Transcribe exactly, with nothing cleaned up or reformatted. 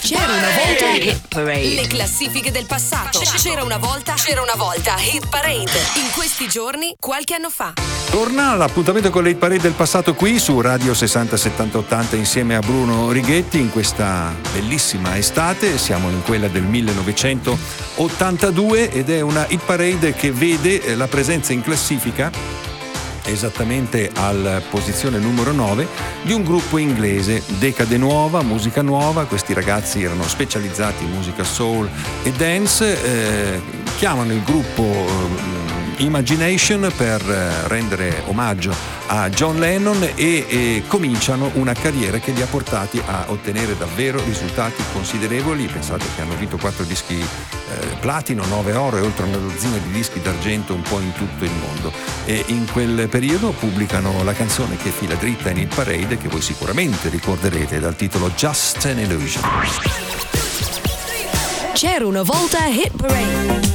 C'era una volta Hit Parade. Le classifiche del passato. C'era una volta, c'era una volta Hit Parade. In questi giorni, qualche anno fa. Torna l'appuntamento con le Hit Parade del passato qui su Radio sessanta settanta ottanta insieme a Bruno Righetti in questa bellissima estate. Siamo in quella del millenovecentottantadue ed è una Hit Parade che vede la presenza in classifica esattamente alla posizione numero nove di un gruppo inglese, decade nuova, musica nuova. Questi ragazzi erano specializzati in musica soul e dance, eh, chiamano il gruppo eh, Imagination per rendere omaggio a John Lennon e, e cominciano una carriera che li ha portati a ottenere davvero risultati considerevoli. Pensate che hanno vinto quattro dischi eh, platino, nove oro e oltre una dozzina di dischi d'argento un po' in tutto il mondo, e in quel periodo pubblicano la canzone che fila dritta in Hit Parade, che voi sicuramente ricorderete dal titolo Just an Illusion. C'era una volta Hit Parade.